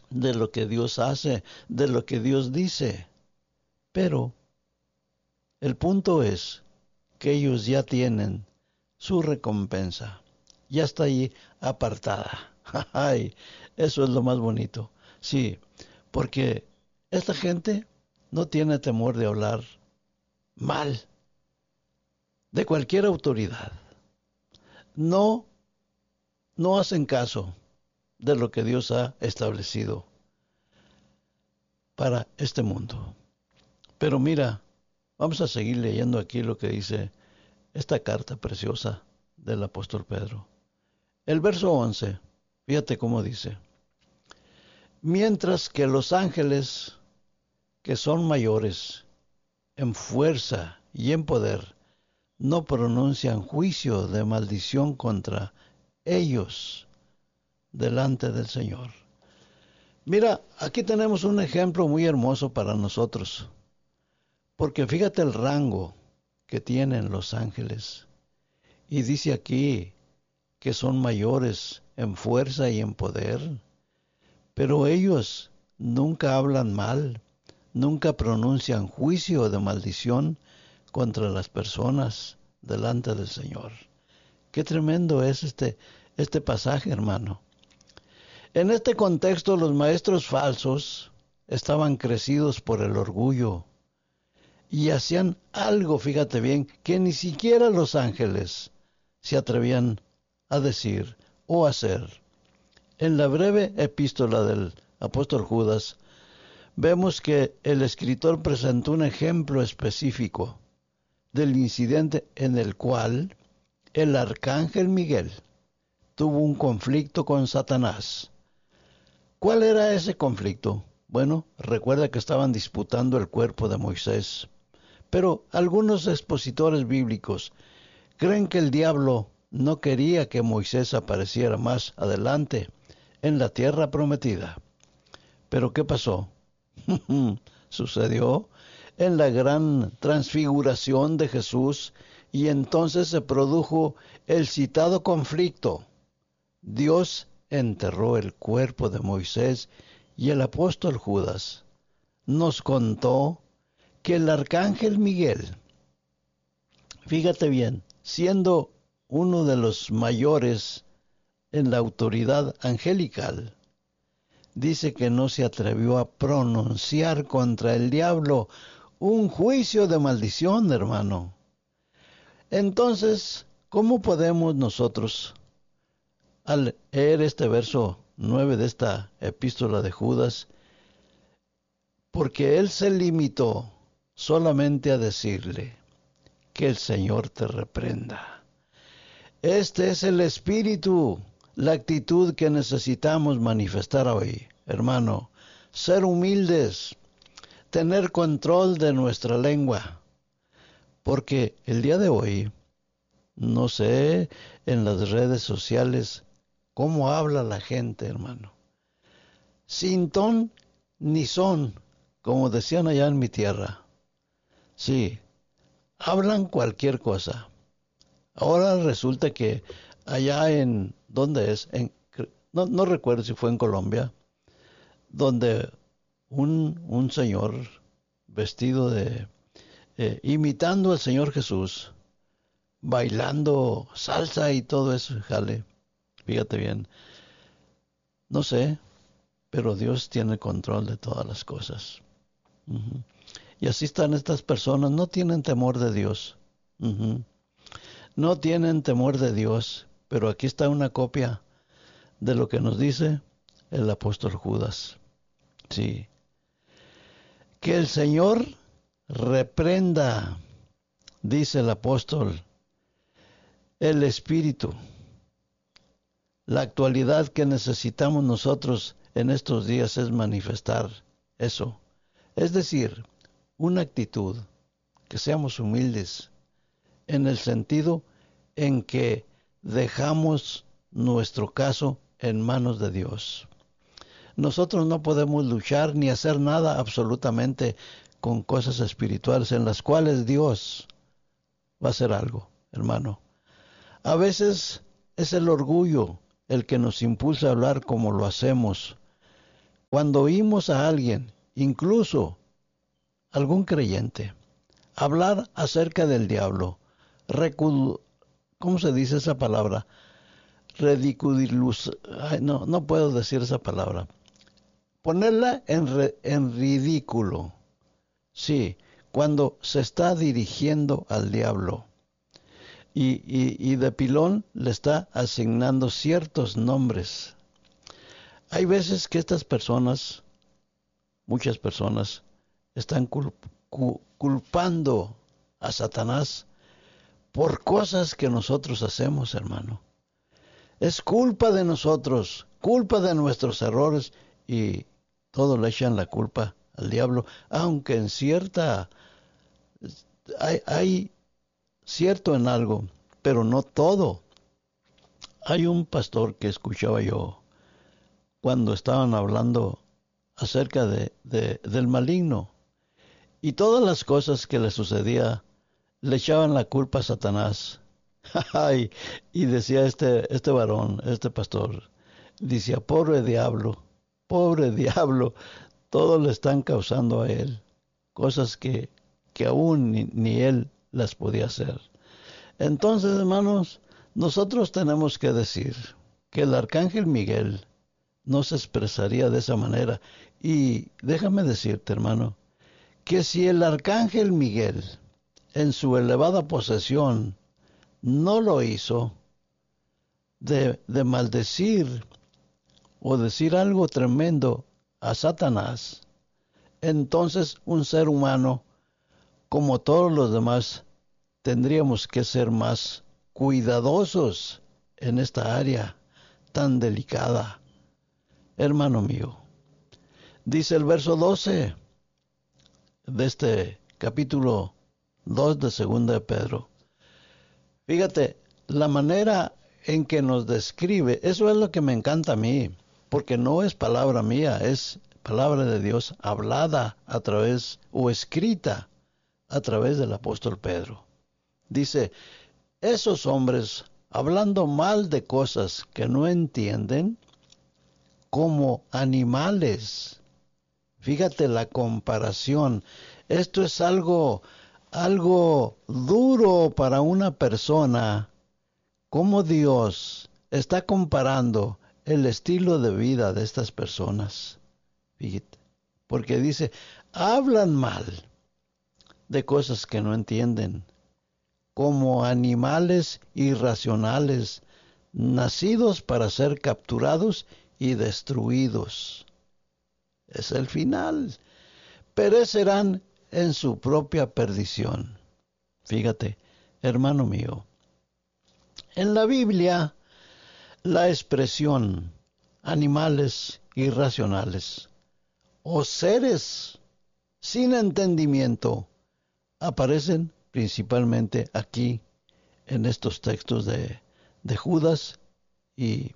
de lo que Dios hace, de lo que Dios dice. Pero el punto es que ellos ya tienen su recompensa. Ya está allí apartada. Ay, eso es lo más bonito. Sí, porque esta gente no tiene temor de hablar mal de cualquier autoridad. No, no hacen caso de lo que Dios ha establecido para este mundo. Pero mira, vamos a seguir leyendo aquí lo que dice esta carta preciosa del apóstol Pedro. El verso 11, fíjate cómo dice: mientras que los ángeles, que son mayores en fuerza y en poder, no pronuncian juicio de maldición contra ellos delante del Señor. Mira, aquí tenemos un ejemplo muy hermoso para nosotros, porque fíjate el rango que tienen los ángeles. Y dice aquí que son mayores en fuerza y en poder, pero ellos nunca hablan mal, nunca pronuncian juicio de maldición contra las personas delante del Señor. Qué tremendo es este pasaje, hermano. En este contexto, los maestros falsos estaban crecidos por el orgullo y hacían algo, fíjate bien, que ni siquiera los ángeles se atrevían a decir o hacer. En la breve epístola del apóstol Judas, vemos que el escritor presentó un ejemplo específico del incidente en el cual el arcángel Miguel tuvo un conflicto con Satanás. ¿Cuál era ese conflicto? Bueno, recuerda que estaban disputando el cuerpo de Moisés. Pero algunos expositores bíblicos creen que el diablo no quería que Moisés apareciera más adelante en la tierra prometida. ¿Pero qué pasó? Sucedió en la gran transfiguración de Jesús y entonces se produjo el citado conflicto. Dios enterró el cuerpo de Moisés y el apóstol Judas nos contó que el arcángel Miguel, fíjate bien, siendo uno de los mayores en la autoridad angelical, dice que no se atrevió a pronunciar contra el diablo un juicio de maldición, hermano. Entonces, ¿cómo podemos nosotros, al leer este verso 9 de esta epístola de Judas, porque él se limitó solamente a decirle que el Señor te reprenda? Este es el espíritu, la actitud que necesitamos manifestar hoy, hermano. Ser humildes, tener control de nuestra lengua, porque el día de hoy, no sé, en las redes sociales, cómo habla la gente, hermano. Sin ton ni son, como decían allá en mi tierra. Sí, hablan cualquier cosa. Ahora resulta que allá en, ¿dónde es? No recuerdo si fue en Colombia, donde un señor vestido de, imitando al Señor Jesús, bailando salsa y todo eso, jale, fíjate bien, no sé, pero Dios tiene control de todas las cosas. Uh-huh. Y así están estas personas, no tienen temor de Dios. Uh-huh. No tienen temor de Dios, pero aquí está una copia de lo que nos dice el apóstol Judas. Sí. Que el Señor reprenda, dice el apóstol, el espíritu. La actualidad que necesitamos nosotros en estos días es manifestar eso. Es decir, una actitud, que seamos humildes, en el sentido en que dejamos nuestro caso en manos de Dios. Nosotros no podemos luchar ni hacer nada absolutamente con cosas espirituales en las cuales Dios va a hacer algo, hermano. A veces es el orgullo el que nos impulsa a hablar como lo hacemos, Cuando oímos a alguien, incluso algún creyente, hablar acerca del diablo, ¿cómo se dice esa palabra? Ridiculuz, no puedo decir esa palabra. Ponerla en ridículo. Sí, cuando se está dirigiendo al diablo y de pilón le está asignando ciertos nombres. Hay veces que estas personas, muchas personas, están culpando a Satanás por cosas que nosotros hacemos, hermano. Es culpa de nosotros, culpa de nuestros errores y todos le echan la culpa al diablo, aunque en hay cierto en algo, pero no todo. Hay un pastor que escuchaba yo cuando estaban hablando acerca del maligno y todas las cosas que le sucedía le echaban la culpa a Satanás. Y decía este varón, este pastor, decía, pobre diablo, todo le están causando a él, cosas que aún ni él las podía hacer. Entonces, hermanos, nosotros tenemos que decir que el arcángel Miguel no se expresaría de esa manera. Y déjame decirte, hermano, que si el arcángel Miguel, en su elevada posesión, no lo hizo de maldecir o decir algo tremendo a Satanás, entonces un ser humano, como todos los demás, tendríamos que ser más cuidadosos en esta área tan delicada. Hermano mío, dice el verso 12 de este capítulo 2 de Segunda de Pedro. Fíjate, la manera en que nos describe, eso es lo que me encanta a mí, porque no es palabra mía, es palabra de Dios hablada a través o escrita a través del apóstol Pedro. Dice, esos hombres, hablando mal de cosas que no entienden, como animales. Fíjate la comparación. Esto es algo duro para una persona. Cómo Dios está comparando el estilo de vida de estas personas. Fíjate, porque dice, hablan mal de cosas que no entienden, como animales irracionales, nacidos para ser capturados y destruidos. Es el final. Perecerán en su propia perdición. Fíjate, hermano mío, en la Biblia, la expresión animales irracionales o seres sin entendimiento aparecen principalmente aquí en estos textos de Judas y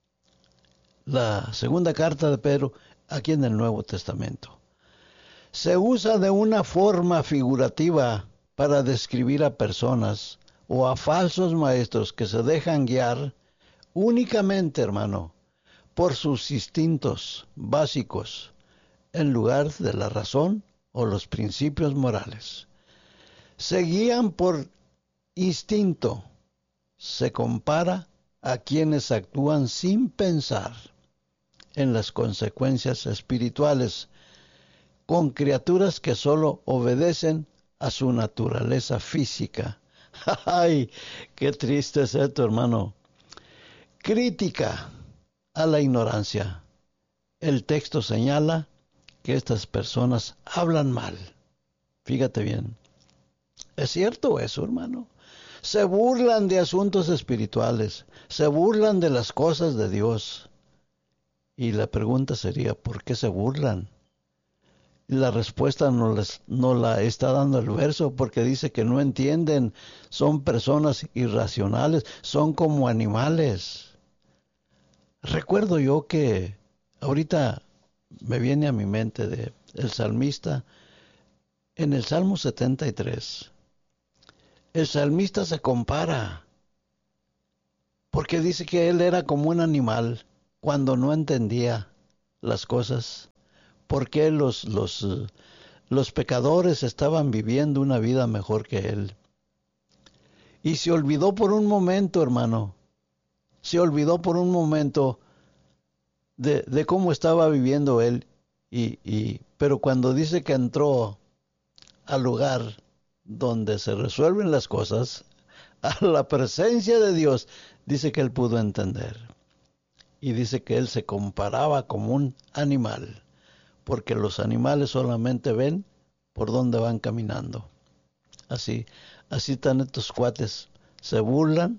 la segunda carta de Pedro aquí en el Nuevo Testamento. Se usa de una forma figurativa para describir a personas o a falsos maestros que se dejan guiar únicamente, hermano, por sus instintos básicos, en lugar de la razón o los principios morales. Se guían por instinto. Se compara a quienes actúan sin pensar en las consecuencias espirituales, con criaturas que solo obedecen a su naturaleza física. ¡Ay! ¡Qué triste es esto, hermano! Crítica a la ignorancia. El texto señala que estas personas hablan mal. Fíjate bien. ¿Es cierto eso, hermano? Se burlan de asuntos espirituales, se burlan de las cosas de Dios. Y la pregunta sería, ¿por qué se burlan? La respuesta no la está dando el verso, porque dice que no entienden, son personas irracionales, son como animales. Recuerdo yo que ahorita me viene a mi mente el salmista en el Salmo 73. El salmista se compara, porque dice que él era como un animal cuando no entendía las cosas? ¿Por qué los pecadores estaban viviendo una vida mejor que él? Y se olvidó por un momento, hermano, se olvidó por un momento de cómo estaba viviendo él. Pero cuando dice que entró al lugar donde se resuelven las cosas, a la presencia de Dios, dice que él pudo entender. Y dice que él se comparaba como un animal, porque los animales solamente ven por dónde van caminando. Así están estos cuates, se burlan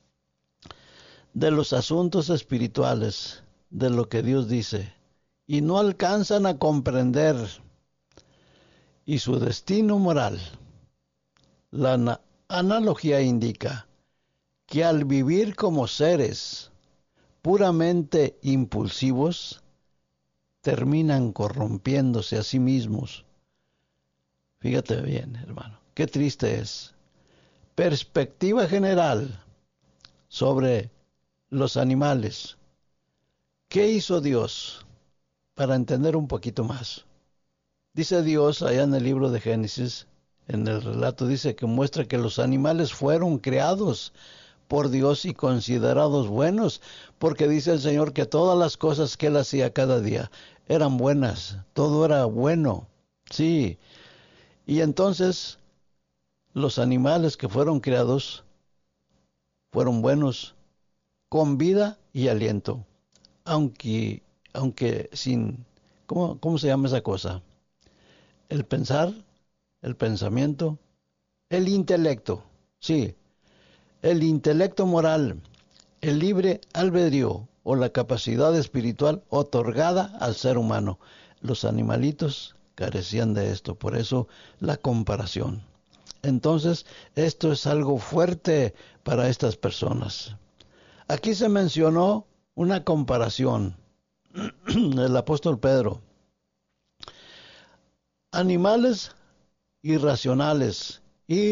de los asuntos espirituales, de lo que Dios dice, y no alcanzan a comprender y su destino moral. La analogía indica que al vivir como seres puramente impulsivos, terminan corrompiéndose a sí mismos. Fíjate bien, hermano, qué triste es. Perspectiva general sobre los animales. ¿Qué hizo Dios? Para entender un poquito más. Dice Dios allá en el libro de Génesis, en el relato dice que muestra que los animales fueron creados por Dios y considerados buenos, porque dice el Señor que todas las cosas que él hacía cada día eran buenas, todo era bueno, sí. Y entonces los animales que fueron creados fueron buenos, con vida y aliento, aunque sin, ¿cómo se llama esa cosa? El pensar, el pensamiento, el intelecto, sí, el intelecto moral, el libre albedrío o la capacidad espiritual otorgada al ser humano. Los animalitos carecían de esto, por eso la comparación. Entonces, esto es algo fuerte para estas personas. Aquí se mencionó una comparación. El apóstol Pedro. Animales irracionales.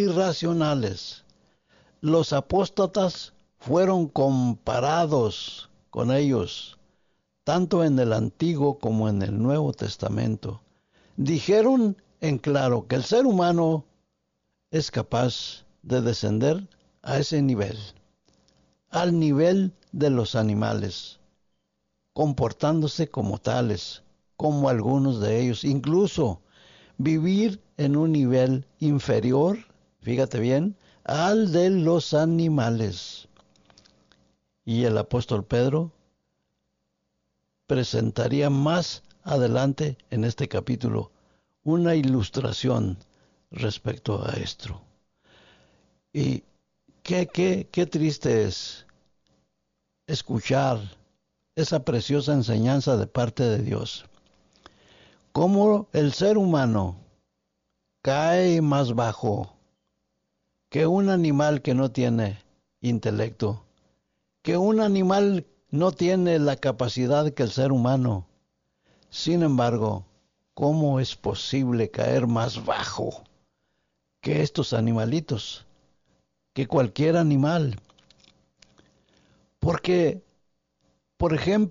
Los apóstatas fueron comparados con ellos, tanto en el Antiguo como en el Nuevo Testamento. Dijeron en claro que el ser humano es capaz de descender a ese nivel, al nivel de los animales, comportándose como tales, como algunos de ellos, incluso vivir en un nivel inferior, fíjate bien, al de los animales. Y el apóstol Pedro presentaría más adelante en este capítulo una ilustración respecto a esto. Y qué triste es escuchar esa preciosa enseñanza de parte de Dios. Cómo el ser humano cae más bajo que un animal que no tiene intelecto, que un animal no tiene la capacidad que el ser humano. Sin embargo, ¿cómo es posible caer más bajo que estos animalitos, que cualquier animal? Porque, por ejemplo,